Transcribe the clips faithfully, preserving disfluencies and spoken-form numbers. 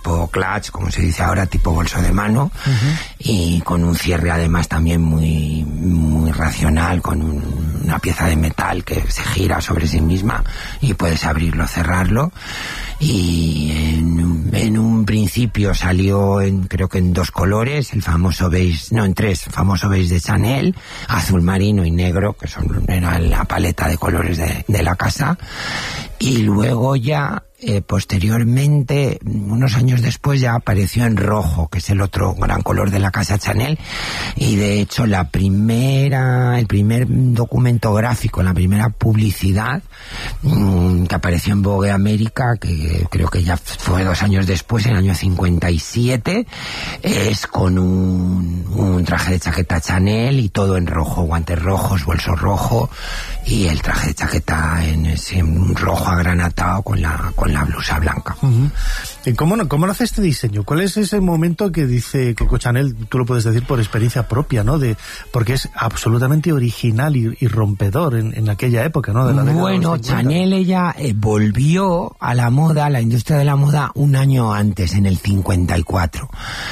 tipo clutch, como se dice ahora, tipo bolso de mano, uh-huh. y con un cierre además también muy, muy racional, con un, una pieza de metal que se gira sobre sí misma y puedes abrirlo, cerrarlo. Y en, en un principio salió en, creo que en dos colores, el famoso beige, no, en tres, famoso beige de Chanel, azul marino y negro, que son, era la paleta de colores de, de la casa. Y luego ya, eh, posteriormente, unos años después, ya apareció en rojo, que es el otro gran color de la casa Chanel. Y de hecho la primera, el primer documento gráfico, la primera publicidad mmm, que apareció en Vogue América, que creo que ya fue dos años después, en el año cincuenta y siete, es con un, un traje de chaqueta Chanel y todo en rojo, guantes rojos, bolso rojo y el traje de chaqueta en ese rojo agranatado con la con la blusa blanca. Uh-huh. ¿Y cómo, cómo nace este diseño? ¿Cuál es ese momento que dice Coco Chanel? Tú lo puedes decir por experiencia propia, ¿no? De porque es absolutamente original y, y rompedor en, en aquella época, ¿no? De la década bueno, de los cincuenta. Chanel ella eh, volvió a la moda, a la industria de la moda, un año antes, en el cincuenta y cuatro.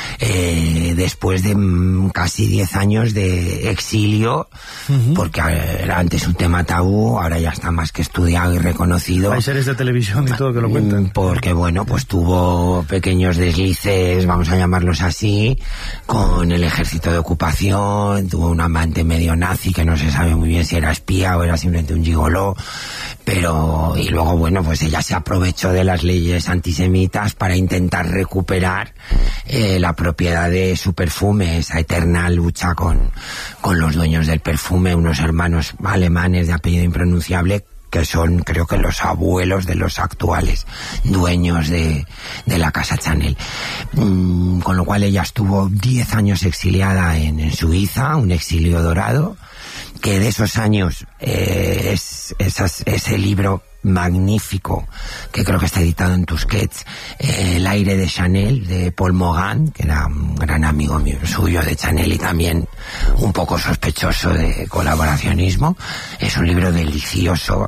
Eh, después de mm, casi diez años de exilio, uh-huh. porque era antes un tema tabú, ahora ya está más que estudiado y reconocido. Hay series de televisión y todo que lo cuentan. Porque, bueno, pues tuvo pequeños deslices, vamos a llamarlos así, con el ejército de ocupación, tuvo un amante medio nazi que no se sabe muy bien si era espía o era simplemente un gigoló, pero, y luego, bueno, pues ella se aprovechó de las leyes antisemitas para intentar recuperar eh, la propiedad de su perfume, esa eterna lucha con, con los dueños del perfume, unos hermanos alemanes de apellido impronunciable, que son, creo que, los abuelos de los actuales dueños de, de la casa Chanel. Mm, con lo cual ella estuvo diez años exiliada en, en Suiza, un exilio dorado, que de esos años eh, es esas, ese libro magnífico, que creo que está editado en Tusquets, eh, El aire de Chanel, de Paul Morand, que era un gran amigo mío, suyo de Chanel y también un poco sospechoso de colaboracionismo. Es un libro delicioso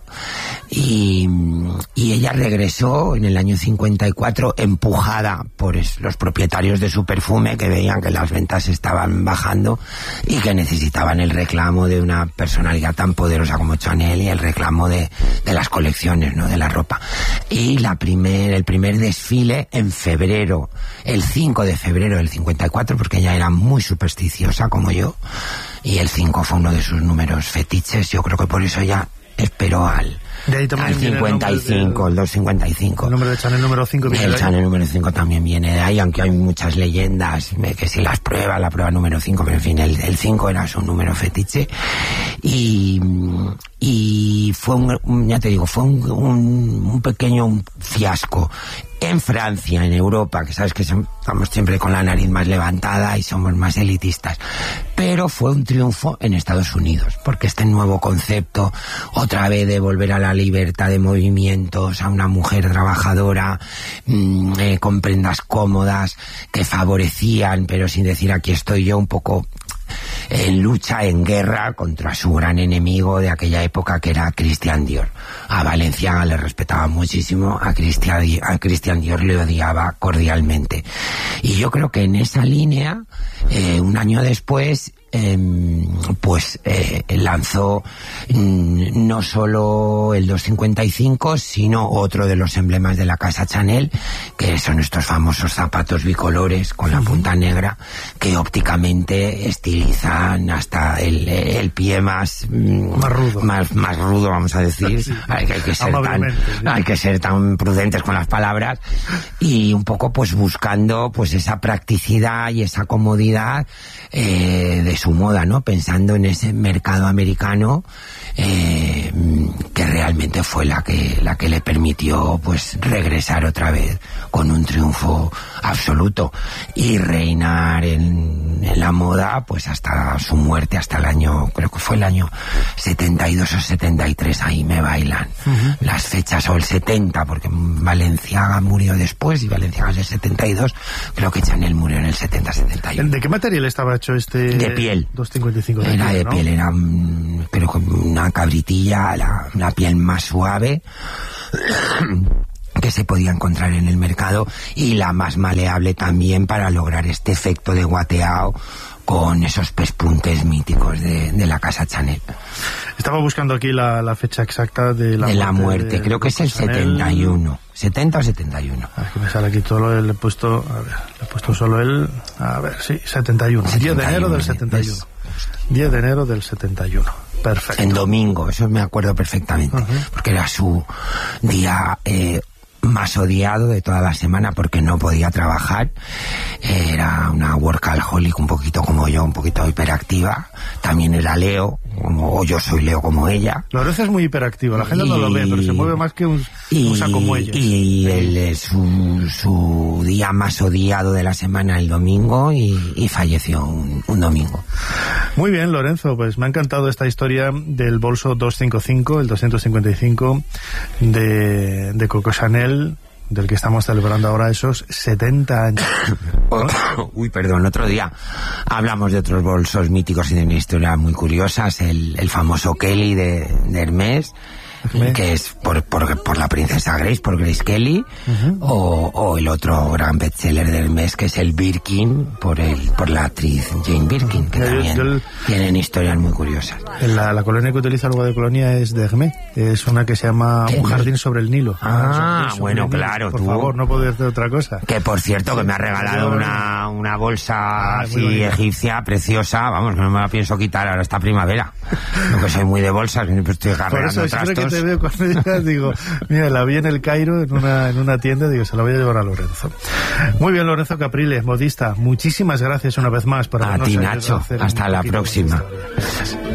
y, y ella regresó en el año cincuenta y cuatro empujada por es, los propietarios de su perfume, que veían que las ventas estaban bajando y que necesitaban el reclamo de una personalidad tan poderosa como Chanel y el reclamo de, de las colecciones, ¿no?, de la ropa. Y la primer, el primer desfile en febrero, el cinco de febrero del cincuenta y cuatro, porque ella era muy supersticiosa como yo, y el cinco fue uno de sus números fetiches. Yo creo que por eso ella esperó al, al cincuenta y cinco, el, el doscientos cincuenta y cinco. El número de Chanel número cinco. El Chanel número cinco también viene de ahí, aunque hay muchas leyendas que si las prueba, la prueba número cinco, pero en fin, el, el cinco era su número fetiche. Y, y fue un, ya te digo, fue un, un, un pequeño fiasco en Francia, en Europa, que sabes que son, estamos siempre con la nariz más levantada y somos más elitistas, pero fue un triunfo en Estados Unidos, porque este nuevo concepto, otra vez de volver a la libertad de movimientos, a una mujer trabajadora, mmm, eh, con prendas cómodas, que favorecían, pero sin decir aquí estoy yo, un poco en lucha, en guerra contra su gran enemigo de aquella época, que era Christian Dior. A Balenciaga le respetaba muchísimo, a Christian, a Christian Dior le odiaba cordialmente. Y yo creo que en esa línea, eh, un año después, eh, pues eh, lanzó mm, no solo el doscientos cincuenta y cinco, sino otro de los emblemas de la casa Chanel, que son estos famosos zapatos bicolores con la punta negra, que ópticamente estilizan hasta el, el pie más, más rudo, más, más rudo, vamos a decir. Sí. Hay, hay, que ser tan, ¿sí? hay que ser tan prudentes con las palabras, y un poco pues buscando pues esa practicidad y esa comodidad eh, de su moda, ¿no? Pensando en ese mercado americano eh, que realmente fue la que la que le permitió pues regresar otra vez con un triunfo absoluto y reinar en, en la moda pues hasta su muerte, hasta el año, creo que fue el año setenta y dos o setenta y tres, ahí me bailan uh-huh. las fechas, o el setenta, porque Balenciaga murió después y Balenciaga es el setenta y dos, creo que Chanel murió en el setenta setenta y uno. ¿De qué material estaba hecho este? De piel. doscientos cincuenta y cinco de era piel, de ¿no? piel, era un, creo que una cabritilla, la, una piel más suave, que se podía encontrar en el mercado, y la más maleable también para lograr este efecto de guateado con esos pespuntes míticos de, de la casa Chanel. Estaba buscando aquí la, la fecha exacta de la de muerte. La muerte. De, creo que es el Chanel. setenta y uno. setenta o setenta y uno. Aquí me sale aquí todo, le he puesto, a ver, le he puesto solo el, a ver, sí, setenta y uno. setenta y uno diez de enero del setenta y uno. ¿Ves? diez de enero del setenta y uno. Perfecto. En domingo, eso me acuerdo perfectamente, uh-huh. porque era su día eh, más odiado de toda la semana porque no podía trabajar. Era una workaholic un poquito como yo, un poquito hiperactiva. También era Leo, como, o yo soy Leo como ella. Lorenzo es muy hiperactivo, la gente y, no lo ve, pero se mueve más que un, y, un saco muelle. Y él, su, su día más odiado de la semana, el domingo, y, y falleció un, un domingo. Muy bien, Lorenzo, pues me ha encantado esta historia del bolso doscientos cincuenta y cinco, el doscientos cincuenta y cinco de, de Coco Chanel, del que estamos celebrando ahora esos setenta años. Uy, perdón, otro día hablamos de otros bolsos míticos y de una historia muy curiosas, el, el famoso Kelly de, de Hermès, que es por, por, por la princesa Grace, por Grace Kelly, uh-huh. o, o el otro gran bestseller de Hermès, que es el Birkin, por el por la actriz Jane Birkin, que yo, también yo el, tienen historias muy curiosas. La, la colonia que utiliza el agua de colonia es de Hermès, es una que se llama Un jardín sobre el Nilo. Ah, sobre, bueno, sobre claro. Por tú, favor, no puedo decir otra cosa. Que por cierto, sí, que me ha regalado yo, una, una bolsa ah, así egipcia, preciosa, vamos, que no me la pienso quitar ahora esta primavera. Yo que soy muy de bolsas, siempre estoy cargando trastos. Te veo cuando llegas, digo, mira, la vi en el Cairo en una, en una tienda, digo, se la voy a llevar a Lorenzo. Muy bien, Lorenzo Caprile, modista, muchísimas gracias una vez más por habernos ayudado a ti, Nacho, hasta la próxima.